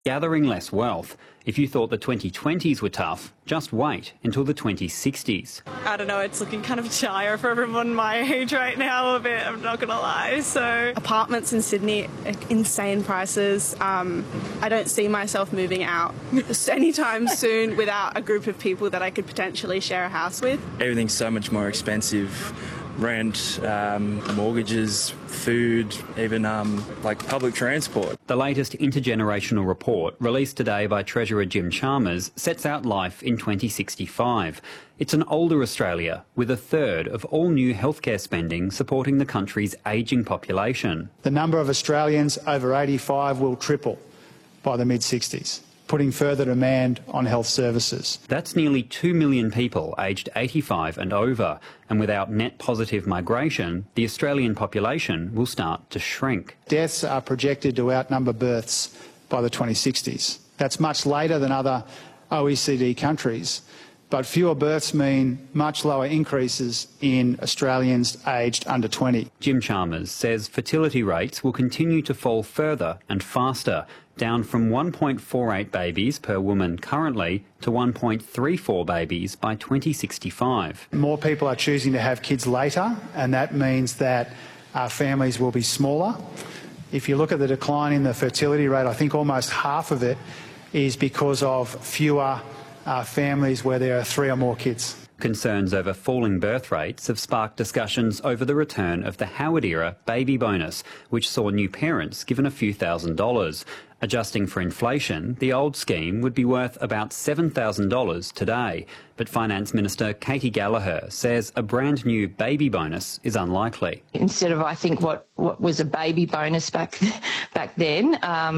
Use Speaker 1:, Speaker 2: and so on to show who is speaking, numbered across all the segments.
Speaker 1: gathering less wealth. If you thought the 2020s were tough, just wait until the 2060s.
Speaker 2: I don't know, it's looking kind of dire for everyone my age right now a bit, I'm not going to lie. So apartments in Sydney, insane prices. I don't see myself moving out anytime soon without a group of people that I could potentially share a house with.
Speaker 3: Everything's so much more expensive. Rent, mortgages, food, even like public transport.
Speaker 1: The latest intergenerational report, released today by Treasurer Jim Chalmers, sets out life in 2065. It's an older Australia, with a third of all new healthcare spending supporting the country's ageing population.
Speaker 4: The number of Australians over 85 will triple by the mid-60s, putting further demand on health services.
Speaker 1: That's nearly 2 million people aged 85 and over, and without net positive migration, the Australian population will start to shrink.
Speaker 4: Deaths are projected to outnumber births by the 2060s. That's much later than other OECD countries, but fewer births mean much lower increases in Australians aged under 20.
Speaker 1: Jim Chalmers says fertility rates will continue to fall further and faster, down from 1.48 babies per woman currently to 1.34 babies by 2065.
Speaker 4: More people are choosing to have kids later, and that means that our families will be smaller. If you look at the decline in the fertility rate, I think almost half of it is because of fewer families where there are 3 or more kids.
Speaker 1: Concerns over falling birth rates have sparked discussions over the return of the Howard-era baby bonus, which saw new parents given a few $1,000s. Adjusting for inflation, the old scheme would be worth about $7,000 today. But Finance Minister Katie Gallagher says a brand new baby bonus is unlikely.
Speaker 5: Instead of, I think, what was a baby bonus back then,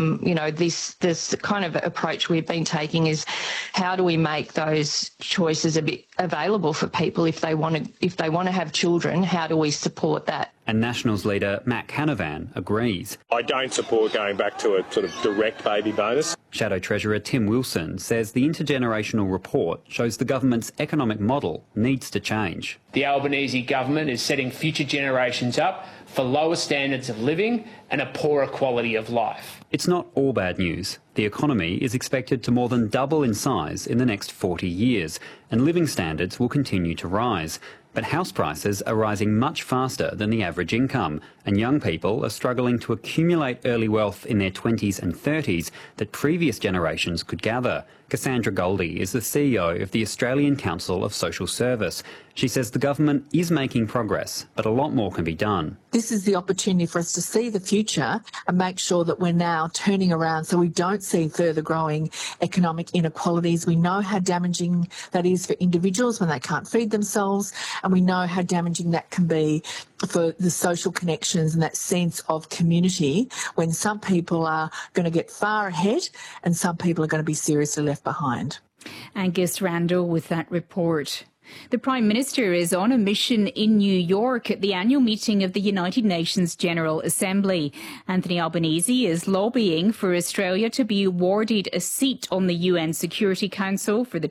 Speaker 5: this kind of approach we've been taking is how do we make those choices a bit available for people if they want to have children? How do we support that?
Speaker 1: And Nationals leader Matt Canavan agrees.
Speaker 6: I don't support going back to a sort of direct baby bonus.
Speaker 1: Shadow Treasurer Tim Wilson says the intergenerational report shows the government's economic model needs to change.
Speaker 7: The Albanese government is setting future generations up for lower standards of living and a poorer quality of life.
Speaker 1: It's not all bad news. The economy is expected to more than double in size in the next 40 years, and living standards will continue to rise. But house prices are rising much faster than the average income, and young people are struggling to accumulate early wealth in their 20s and 30s that previous generations could gather. Cassandra Goldie is the CEO of the Australian Council of Social Service. She says the government is making progress, but a lot more can be done.
Speaker 8: This is the opportunity for us to see the future and make sure that we're now turning around so we don't see further growing economic inequalities. We know how damaging that is for individuals when they can't feed themselves, and we know how damaging that can be for the social connections and that sense of community when some people are going to get far ahead and some people are going to be seriously left behind.
Speaker 9: Angus Randall with that report. The Prime Minister is on a mission in New York at the annual meeting of the United Nations General Assembly. Anthony Albanese is lobbying for Australia to be awarded a seat on the UN Security Council for the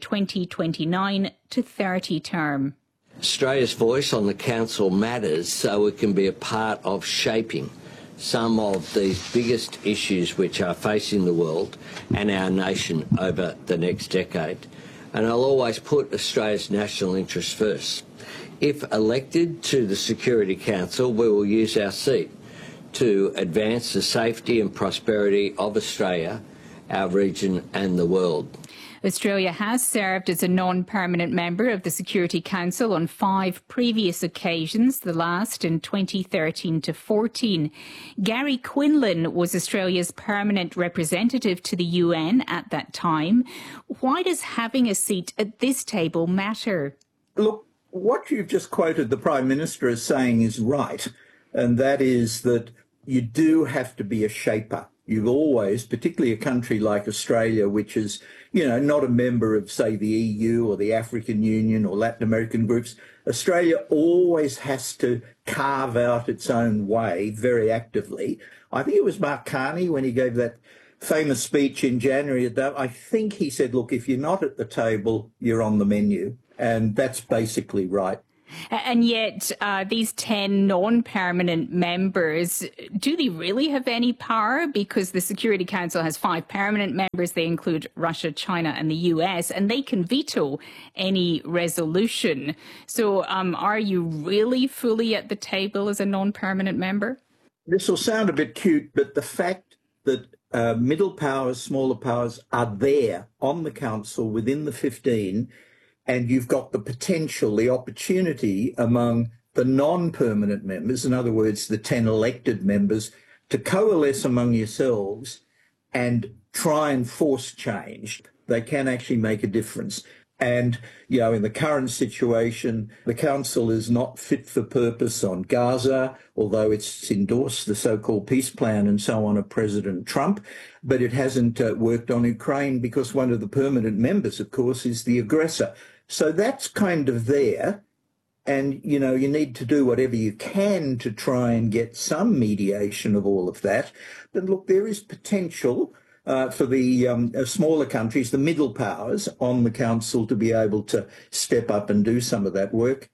Speaker 9: 2029 to 30 term.
Speaker 10: Australia's voice on the Council matters so it can be a part of shaping some of these biggest issues which are facing the world and our nation over the next decade. And I'll always put Australia's national interests first. If elected to the Security Council, we will use our seat to advance the safety and prosperity of Australia, our region and the world.
Speaker 9: Australia has served as a non-permanent member of the Security Council on 5 previous occasions, the last in 2013 to 14. Gary Quinlan was Australia's permanent representative to the UN at that time. Why does having a seat at this table matter?
Speaker 11: Look, what you've just quoted the Prime Minister as saying is right, and that is that you do have to be a shaper. You've always, particularly a country like Australia, which is, not a member of, say, the EU or the African Union or Latin American groups, Australia always has to carve out its own way very actively. I think it was Mark Carney when he gave that famous speech in January. I think he said, look, if you're not at the table, you're on the menu. And that's basically right.
Speaker 9: And yet these 10 non-permanent members, do they really have any power? Because the Security Council has 5 permanent members. They include Russia, China and the US, and they can veto any resolution. So are you really fully at the table as a non-permanent member?
Speaker 11: This will sound a bit cute, but the fact that middle powers, smaller powers are there on the council within the 15, and you've got the potential, the opportunity among the non-permanent members, in other words, the 10 elected members, to coalesce among yourselves and try and force change. They can actually make a difference. And, you know, in the current situation, the council is not fit for purpose on Gaza, although it's endorsed the so-called peace plan and so on of President Trump, but it hasn't worked on Ukraine because one of the permanent members, of course, is the aggressor. So that's kind of there. And, you know, you need to do whatever you can to try and get some mediation of all of that. But look, there is potential for the smaller countries, the middle powers on the council, to be able to step up and do some of that work.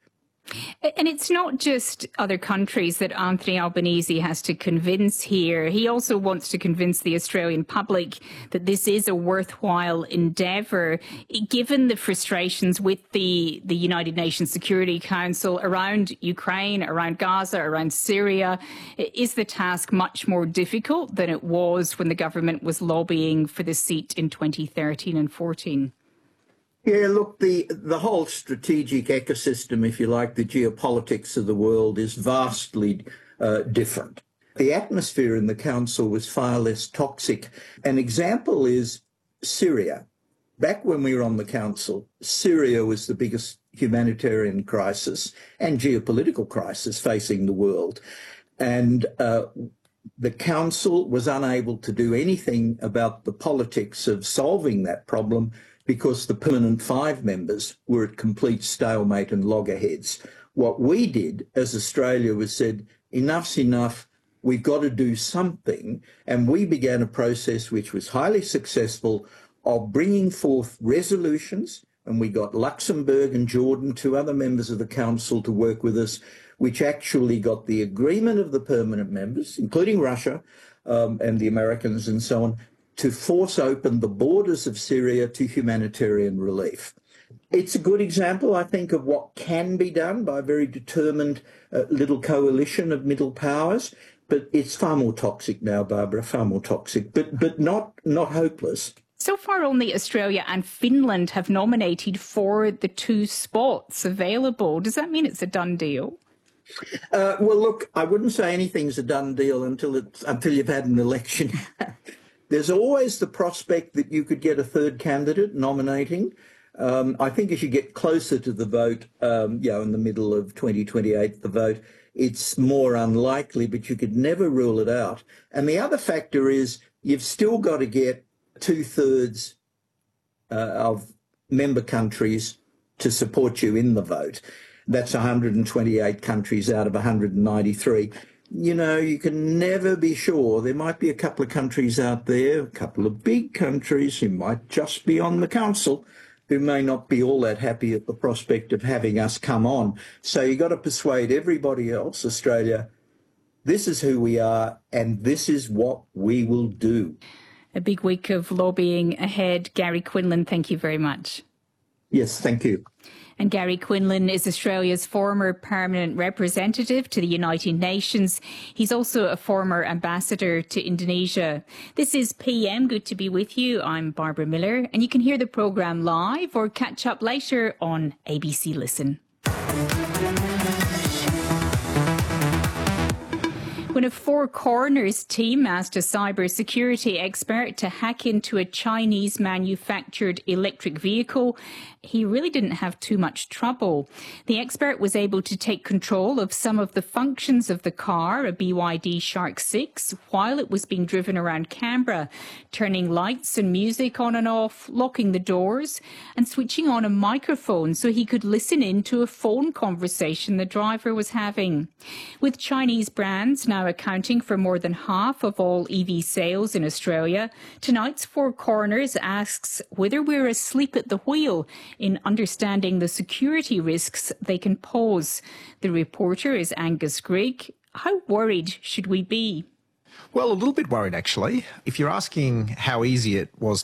Speaker 9: And it's not just other countries that Anthony Albanese has to convince here. He also wants to convince the Australian public that this is a worthwhile endeavour. Given the frustrations with the United Nations Security Council around Ukraine, around Gaza, around Syria, is the task much more difficult than it was when the government was lobbying for the seat in 2013 and 14?
Speaker 11: Yeah, look, the whole strategic ecosystem, if you like, the geopolitics of the world is vastly different. The atmosphere in the council was far less toxic. An example is Syria. Back when we were on the council, Syria was the biggest humanitarian crisis and geopolitical crisis facing the world. And the council was unable to do anything about the politics of solving that problem because the permanent 5 members were at complete stalemate and loggerheads. What we did as Australia was said, enough's enough, we've got to do something. And we began a process which was highly successful of bringing forth resolutions. And we got Luxembourg and Jordan, 2 other members of the council, to work with us, which actually got the agreement of the permanent members, including Russia and the Americans and so on, to force open the borders of Syria to humanitarian relief. It's a good example, I think, of what can be done by a very determined little coalition of middle powers, but it's far more toxic now, Barbara, far more toxic, but not hopeless.
Speaker 9: So far, only Australia and Finland have nominated for the 2 spots available. Does that mean it's a done deal?
Speaker 11: Well, look, I wouldn't say anything's a done deal until you've had an election. There's always the prospect that you could get a 3rd candidate nominating. I think as you get closer to the vote, in the middle of 2028, the vote, it's more unlikely, but you could never rule it out. And the other factor is you've still got to get 2/3 of member countries to support you in the vote. That's 128 countries out of 193. You know, you can never be sure. There might be a couple of countries out there, a couple of big countries who might just be on the council, who may not be all that happy at the prospect of having us come on. So you've got to persuade everybody else, Australia, this is who we are and this is what we will do.
Speaker 9: A big week of lobbying ahead. Gary Quinlan, thank you very much.
Speaker 11: Yes, thank you.
Speaker 9: And Gary Quinlan is Australia's former permanent representative to the United Nations. He's also a former ambassador to Indonesia. This is PM. Good to be with you. I'm Barbara Miller, and you can hear the programme live or catch up later on ABC Listen. When a Four Corners team asked a cybersecurity expert to hack into a Chinese-manufactured electric vehicle, he really didn't have too much trouble. The expert was able to take control of some of the functions of the car, a BYD Shark 6, while it was being driven around Canberra, turning lights and music on and off, locking the doors, and switching on a microphone so he could listen in to a phone conversation the driver was having. With Chinese brands now accounting for more than half of all EV sales in Australia, tonight's Four Corners asks whether we're asleep at the wheel in understanding the security risks they can pose. The reporter is Angus Grigg. How worried should we be?
Speaker 12: Well, a little bit worried, actually. If you're asking how easy it was